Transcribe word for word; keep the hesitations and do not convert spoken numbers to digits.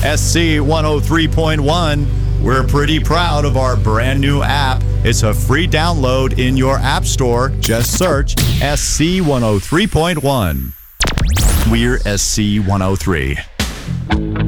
S C one oh three point one. We're pretty proud of our brand new app. It's a free download in your app store. Just search S C one oh three point one. We're S C one oh three.